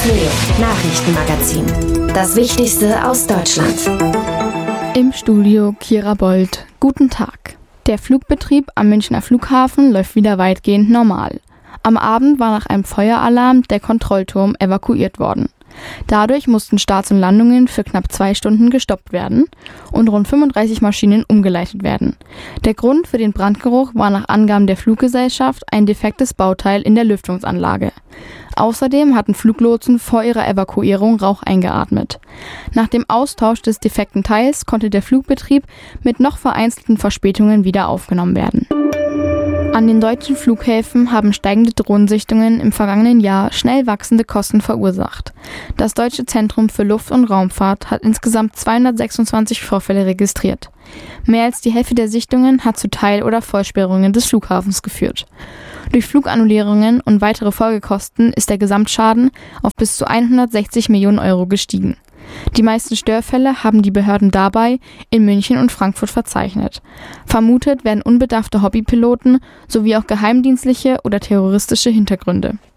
Neo Nachrichtenmagazin. Das Wichtigste aus Deutschland. Im Studio Kira Bold. Guten Tag. Der Flugbetrieb am Münchner Flughafen läuft wieder weitgehend normal. Am Abend war nach einem Feueralarm der Kontrollturm evakuiert worden. Dadurch mussten Starts und Landungen für knapp 2 Stunden gestoppt werden und rund 35 Maschinen umgeleitet werden. Der Grund für den Brandgeruch war nach Angaben der Fluggesellschaft ein defektes Bauteil in der Lüftungsanlage. Außerdem hatten Fluglotsen vor ihrer Evakuierung Rauch eingeatmet. Nach dem Austausch des defekten Teils konnte der Flugbetrieb mit noch vereinzelten Verspätungen wieder aufgenommen werden. An den deutschen Flughäfen haben steigende Drohnensichtungen im vergangenen Jahr schnell wachsende Kosten verursacht. Das Deutsche Zentrum für Luft- und Raumfahrt hat insgesamt 226 Vorfälle registriert. Mehr als die Hälfte der Sichtungen hat zu Teil- oder Vollsperrungen des Flughafens geführt. Durch Flugannullierungen und weitere Folgekosten ist der Gesamtschaden auf bis zu 160 Millionen Euro gestiegen. Die meisten Störfälle haben die Behörden dabei in München und Frankfurt verzeichnet. Vermutet werden unbedarfte Hobbypiloten sowie auch geheimdienstliche oder terroristische Hintergründe.